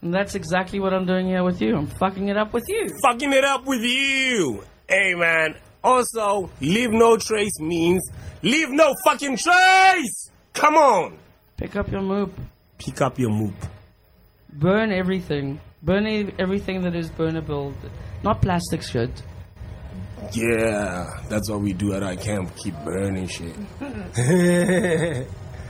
And that's exactly what I'm doing here with you. I'm fucking it up with you. Fucking it up with you. Hey, man. Also, leave no trace means leave no fucking trace. Come on. Pick up your moop. Pick up your moop. Burn everything. Burn everything that is burnable. Not plastic shit. Yeah, that's what we do at our camp. Keep burning shit. Hey,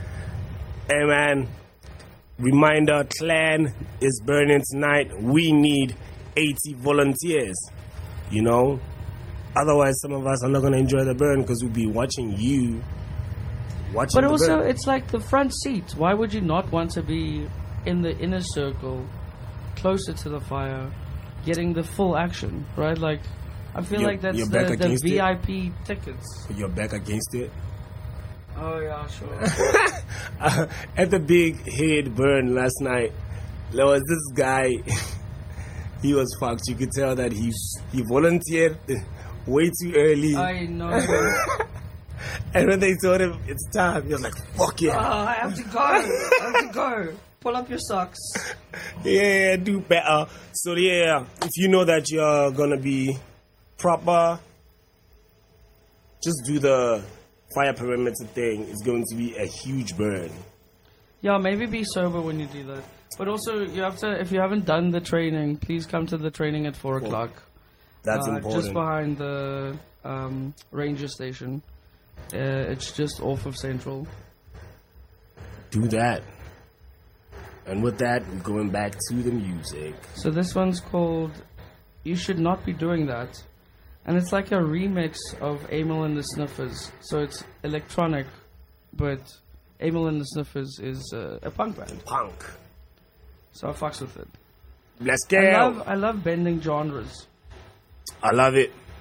man. Reminder, clan is burning tonight. We need 80 volunteers. You know? Otherwise, some of us are not going to enjoy the burn because we'll be watching you. But also, it's like the front seat. Why would you not want to be in the inner circle, closer to the fire, getting the full action, right? Like, I feel like that's the VIP tickets. Put your back against it. Oh, yeah, sure. At the big head burn last night, there was this guy. He was fucked. You could tell that he volunteered way too early. I know. And when they told him it's time, he was like, fuck yeah. Oh, I have to go. I have to go. Pull up your socks. Yeah, do better. So yeah, if you know that you're gonna be proper, just do the fire perimeter thing. It's going to be a huge burn. Yeah, maybe be sober when you do that. But also, you have to, if you haven't done the training, please come to the training at 4 o'clock. That's important. Just behind the ranger station. It's just off of Central. Do that. And with that, we're going back to the music. So this one's called You Should Not Be Doing That. And it's like a remix of Emil and the Sniffers. So it's electronic, but Emil and the Sniffers is a punk band. Punk. So I fucks with it. Let's go. I love bending genres. I love it.